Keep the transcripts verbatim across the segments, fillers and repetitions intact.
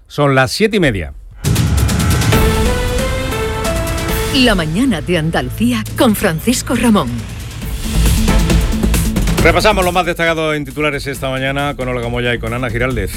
Son las siete y media. La mañana de Andalucía con Francisco Ramón. Repasamos lo más destacado en titulares esta mañana con Olga Moya y con Ana Giraldez.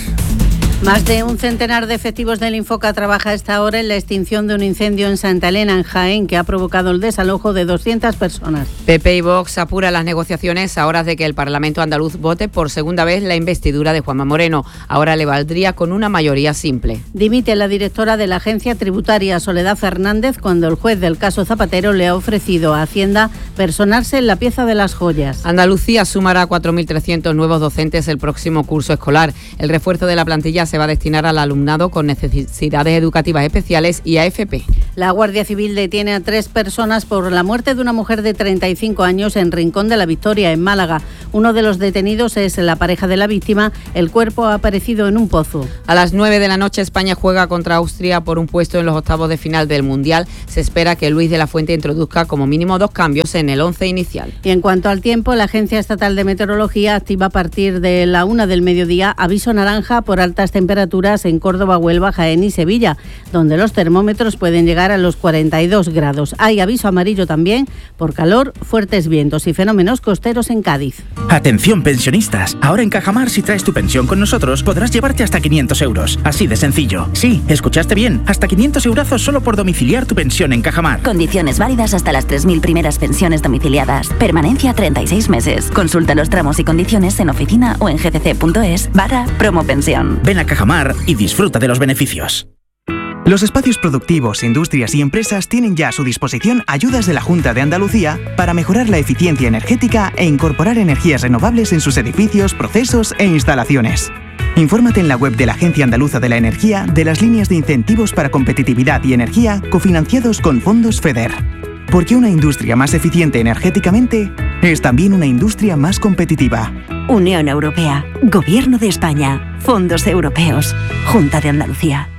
Más de un centenar de efectivos del Infoca trabaja a esta hora en la extinción de un incendio en Santa Elena, en Jaén, que ha provocado el desalojo de doscientas personas. P P y Vox apuran las negociaciones a horas de que el Parlamento andaluz vote por segunda vez la investidura de Juanma Moreno. Ahora le valdría con una mayoría simple. Dimite la directora de la Agencia Tributaria, Soledad Fernández, cuando el juez del caso Zapatero le ha ofrecido a Hacienda personarse en la pieza de las joyas. Andalucía sumará cuatro mil trescientos nuevos docentes el próximo curso escolar. El refuerzo de la plantilla se va a destinar al alumnado con necesidades educativas especiales y A F P. La Guardia Civil detiene a tres personas por la muerte de una mujer de treinta y cinco años en Rincón de la Victoria, en Málaga. Uno de los detenidos es la pareja de la víctima. El cuerpo ha aparecido en un pozo. A las nueve de la noche España juega contra Austria por un puesto en los octavos de final del Mundial. Se espera que Luis de la Fuente introduzca como mínimo dos cambios en el once inicial. Y en cuanto al tiempo, la Agencia Estatal de Meteorología activa a partir de la una del mediodía aviso naranja por altas temperaturas en Córdoba, Huelva, Jaén y Sevilla, donde los termómetros pueden llegar a los cuarenta y dos grados. Hay aviso amarillo también por calor, fuertes vientos y fenómenos costeros en Cádiz. Atención pensionistas, ahora en Cajamar si traes tu pensión con nosotros podrás llevarte hasta quinientos euros, así de sencillo. Sí, escuchaste bien, hasta quinientos eurazos solo por domiciliar tu pensión en Cajamar. Condiciones válidas hasta las tres mil primeras pensiones domiciliadas. Permanencia treinta y seis meses. Consulta los tramos y condiciones en oficina o en gcc.es barra promopensión. Ven a Cajamar y disfruta de los beneficios. Los espacios productivos, industrias y empresas tienen ya a su disposición ayudas de la Junta de Andalucía para mejorar la eficiencia energética e incorporar energías renovables en sus edificios, procesos e instalaciones. Infórmate en la web de la Agencia Andaluza de la Energía de las líneas de incentivos para competitividad y energía cofinanciados con fondos FEDER. Porque una industria más eficiente energéticamente es también una industria más competitiva. Unión Europea, Gobierno de España, Fondos Europeos, Junta de Andalucía.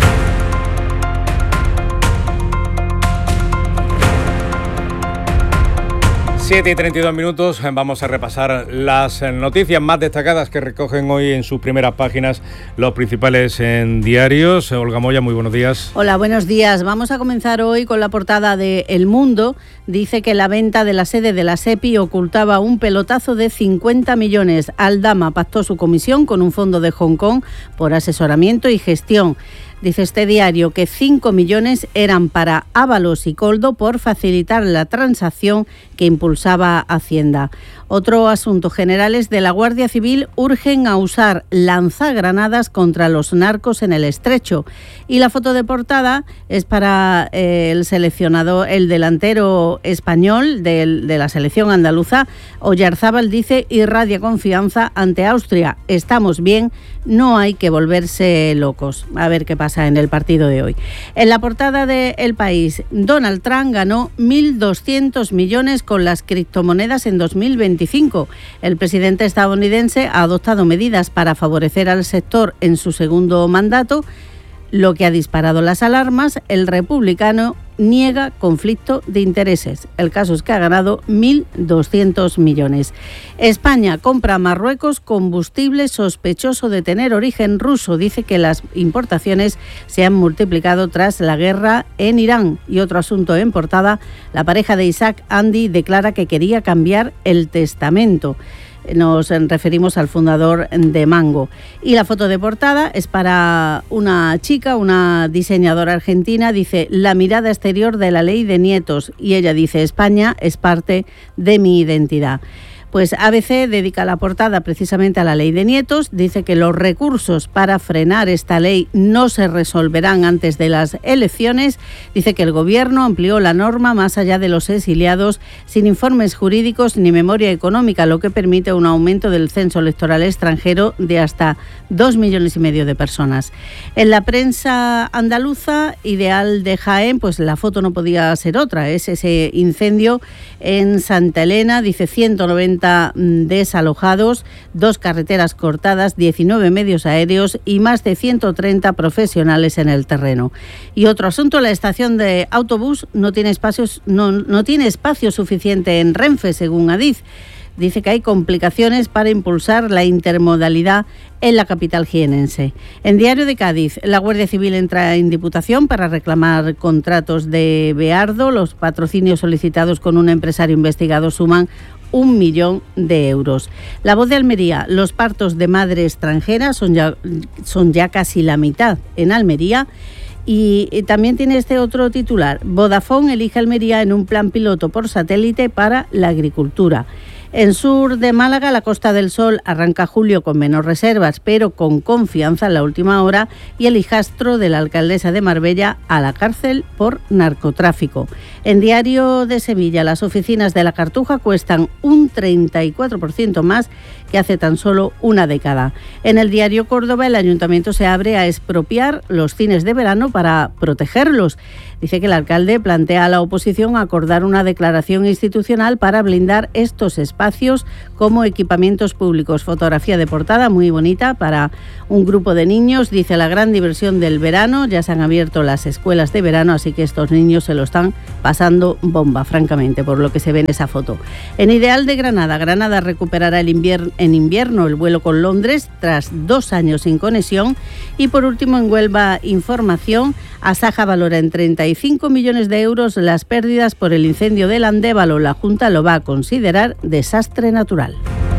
siete y treinta y dos minutos, vamos a repasar las noticias más destacadas que recogen hoy en sus primeras páginas los principales en diarios. Olga Moya, muy buenos días. Hola, buenos días. Vamos a comenzar hoy con la portada de El Mundo. Dice que la venta de la sede de la SEPI ocultaba un pelotazo de cincuenta millones. Aldama pactó su comisión con un fondo de Hong Kong por asesoramiento y gestión. Dice este diario que cinco millones eran para Ábalos y Coldo por facilitar la transacción que impulsaba Hacienda. Otro asunto, generales de la Guardia Civil urgen a usar lanzagranadas contra los narcos en el Estrecho. Y la foto de portada es para eh, el seleccionado, el delantero español de, de la selección andaluza. Oyarzábal dice: irradia confianza ante Austria. Estamos bien, no hay que volverse locos. A ver qué pasa en el partido de hoy. En la portada de El País, Donald Trump ganó mil doscientos millones con las criptomonedas en dos mil veinticinco. El presidente estadounidense ha adoptado medidas para favorecer al sector en su segundo mandato, lo que ha disparado las alarmas. El republicano niega conflicto de intereses. El caso es que ha ganado mil doscientos millones. España compra a Marruecos combustible sospechoso de tener origen ruso. Dice que las importaciones se han multiplicado tras la guerra en Irán. Y otro asunto en portada, la pareja de Isaac Andy declara que quería cambiar el testamento. Nos referimos al fundador de Mango. Y la foto de portada es para una chica, una diseñadora argentina. Dice: la mirada exterior de la ley de nietos. Y ella dice: España es parte de mi identidad. Pues A B C dedica la portada precisamente a la ley de nietos. Dice que los recursos para frenar esta ley no se resolverán antes de las elecciones. Dice que el Gobierno amplió la norma más allá de los exiliados sin informes jurídicos ni memoria económica, lo que permite un aumento del censo electoral extranjero de hasta dos millones y medio de personas. En la prensa andaluza, Ideal de Jaén, pues la foto no podía ser otra. Es ese incendio en Santa Elena. Dice ciento noventa desalojados, dos carreteras cortadas, diecinueve medios aéreos y más de ciento treinta profesionales en el terreno. Y otro asunto, la estación de autobús no tiene espacios, no, no tiene espacio suficiente en Renfe, según Adif. dice que hay complicaciones para impulsar la intermodalidad en la capital jienense. En Diario de Cádiz, la Guardia Civil entra en Diputación para reclamar contratos de Beardo. Los patrocinios solicitados con un empresario investigado suman un millón de euros. La Voz de Almería, los partos de madre extranjera son ya, son ya casi la mitad en Almería. Y, y también tiene este otro titular: Vodafone elige Almería en un plan piloto por satélite para la agricultura. En sur de Málaga, la Costa del Sol arranca julio con menos reservas, pero con confianza en la última hora, y el hijastro de la alcaldesa de Marbella a la cárcel por narcotráfico. En Diario de Sevilla, las oficinas de la Cartuja cuestan un treinta y cuatro por ciento más que hace tan solo una década. En el Diario Córdoba, el ayuntamiento se abre a expropiar los cines de verano para protegerlos. Dice que el alcalde plantea a la oposición acordar una declaración institucional para blindar estos espacios como equipamientos públicos. Fotografía de portada muy bonita para un grupo de niños. Dice: la gran diversión del verano, ya se han abierto las escuelas de verano, así que estos niños se lo están pasando bomba, francamente, por lo que se ve en esa foto. En Ideal de Granada, Granada recuperará el invierno, en invierno el vuelo con Londres tras dos años sin conexión. Y por último, en Huelva Información, Asaja valora en treinta y cinco millones de euros las pérdidas por el incendio del Andévalo. La Junta lo va a considerar desastre natural.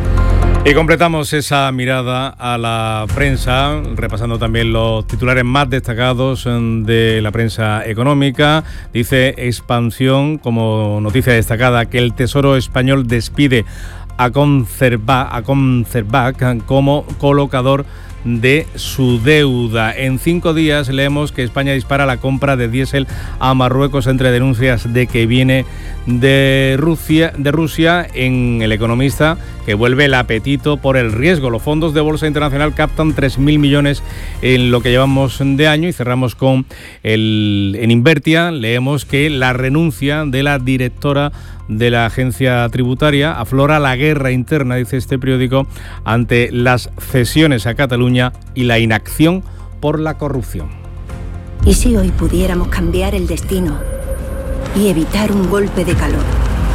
Y completamos esa mirada a la prensa, repasando también los titulares más destacados de la prensa económica. Dice Expansión, como noticia destacada, que el Tesoro español despide a Concerba, a Concerbac como colocador de su deuda. En cinco días leemos que España dispara la compra de diésel a Marruecos entre denuncias de que viene de Rusia, de Rusia. En El Economista, que vuelve el apetito por el riesgo. Los fondos de Bolsa Internacional captan tres mil millones en lo que llevamos de año. Y cerramos con el en Invertia. Leemos que la renuncia de la directora de la agencia tributaria aflora la guerra interna, dice este periódico, ante las cesiones a Cataluña y la inacción por la corrupción. ¿Y si hoy pudiéramos cambiar el destino y evitar un golpe de calor?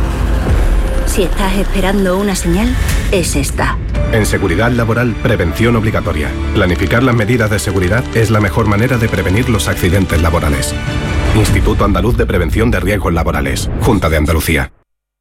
Si estás esperando una señal, es esta. En seguridad laboral, prevención obligatoria. Planificar las medidas de seguridad es la mejor manera de prevenir los accidentes laborales. Instituto Andaluz de Prevención de Riesgos Laborales. Junta de Andalucía.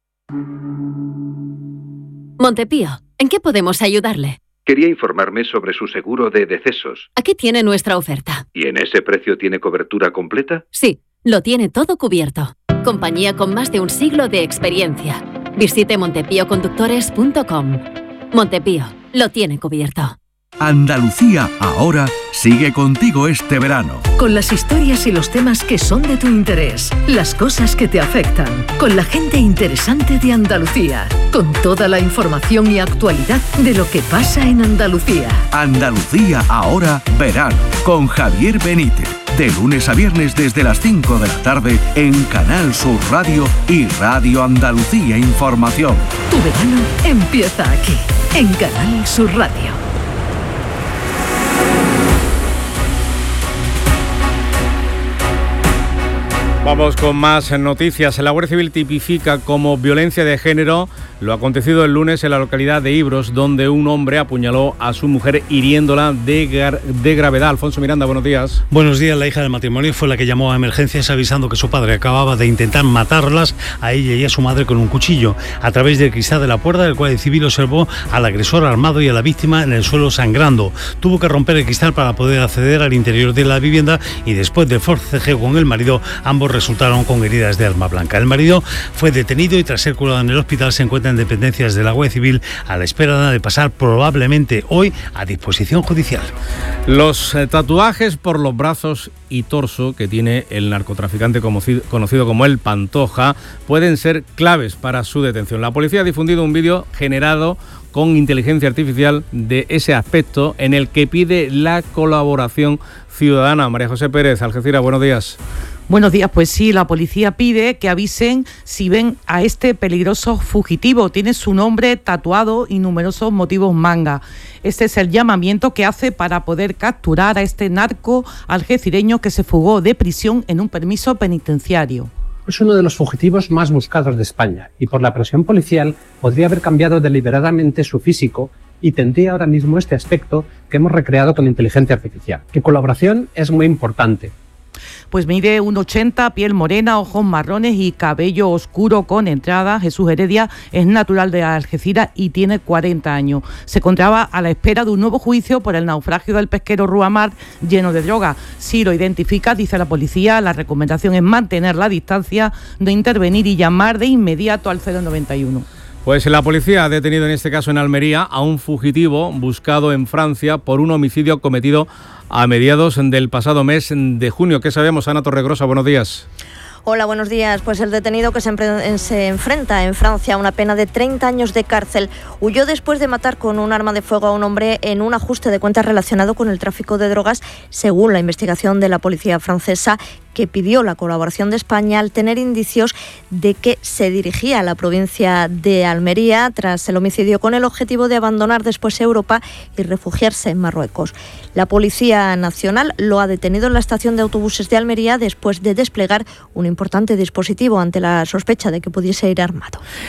Montepío, ¿en qué podemos ayudarle? Quería informarme sobre su seguro de decesos. Aquí tiene nuestra oferta. ¿Y en ese precio tiene cobertura completa? Sí, lo tiene todo cubierto. Compañía con más de un siglo de experiencia. Visite montepío conductores punto com. Montepío, lo tiene cubierto. Andalucía ahora sigue contigo este verano. Con las historias y los temas que son de tu interés, las cosas que te afectan, con la gente interesante de Andalucía, con toda la información y actualidad de lo que pasa en Andalucía. Andalucía ahora verano, con Javier Benítez. De lunes a viernes desde las cinco de la tarde en Canal Sur Radio y Radio Andalucía Información. Tu verano empieza aquí, en Canal Sur Radio. Vamos con más noticias. La Guardia Civil tipifica como violencia de género lo acontecido el lunes en la localidad de Ibros, donde un hombre apuñaló a su mujer hiriéndola de, gar- de gravedad. Alfonso Miranda, buenos días. Buenos días. La hija del matrimonio fue la que llamó a emergencias avisando que su padre acababa de intentar matarlas a ella y a su madre con un cuchillo. A través del cristal de la puerta, el Guardia Civil observó al agresor armado y a la víctima en el suelo sangrando. Tuvo que romper el cristal para poder acceder al interior de la vivienda y después del forcejeo con el marido, ambos resultaron con heridas de arma blanca. El marido fue detenido y tras ser curado en el hospital se encuentra en dependencias de la Guardia Civil a la espera de pasar probablemente hoy a disposición judicial. Los eh, tatuajes por los brazos y torso que tiene el narcotraficante conocido como El Pantoja pueden ser claves para su detención. La policía ha difundido un vídeo generado con inteligencia artificial de ese aspecto en el que pide la colaboración ciudadana. María José Pérez, Algeciras, buenos días. Buenos días, pues sí, la policía pide que avisen si ven a este peligroso fugitivo. Tiene su nombre tatuado y numerosos motivos manga. Este es el llamamiento que hace para poder capturar a este narco algecireño que se fugó de prisión en un permiso penitenciario. Es uno de los fugitivos más buscados de España y por la presión policial podría haber cambiado deliberadamente su físico y tendría ahora mismo este aspecto que hemos recreado con inteligencia artificial. La colaboración es muy importante. Pues mide uno ochenta, piel morena, ojos marrones y cabello oscuro con entrada. Jesús Heredia es natural de Algeciras y tiene cuarenta años. Se encontraba a la espera de un nuevo juicio por el naufragio del pesquero Ruamar lleno de droga. Si lo identifica, dice la policía, la recomendación es mantener la distancia, no intervenir y llamar de inmediato al cero noventa y uno. Pues la policía ha detenido en este caso en Almería a un fugitivo buscado en Francia por un homicidio cometido a mediados del pasado mes de junio. ¿Qué sabemos, Ana Torregrosa? Buenos días. Hola, buenos días. Pues el detenido que se, se enfrenta en Francia a una pena de treinta años de cárcel huyó después de matar con un arma de fuego a un hombre en un ajuste de cuentas relacionado con el tráfico de drogas, según la investigación de la policía francesa, que pidió la colaboración de España al tener indicios de que se dirigía a la provincia de Almería tras el homicidio con el objetivo de abandonar después Europa y refugiarse en Marruecos. La Policía Nacional lo ha detenido en la estación de autobuses de Almería después de desplegar un importante dispositivo ante la sospecha de que pudiese ir armado.